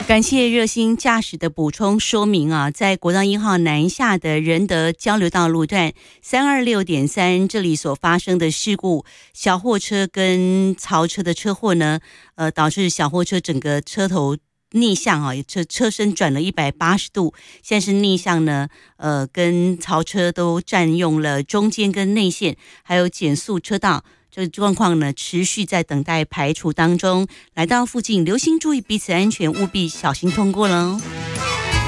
感谢热心驾驶的补充说明啊，在国道1号南下的仁德交流道路段326.3这里所发生的事故，小货车跟槽车的车祸呢，导致小货车整个车头逆向啊，车身转了180度，现在是逆向呢，跟槽车都占用了中间跟内线，还有减速车道。这个状况呢，持续在等待排除当中。来到附近，留心注意彼此安全，务必小心通过喽。